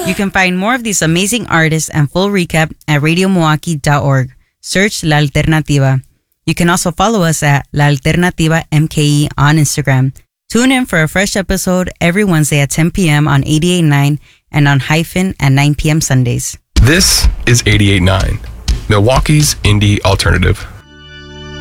You can find more of these amazing artists and full recap at radiomilwaukee.org. Search La Alternativa. You can also follow us at La Alternativa MKE on Instagram. Tune in for a fresh episode every Wednesday at 10 p.m. on 88.9 and on Hyphen at 9 p.m. Sundays. This is 88.9, Milwaukee's indie alternative.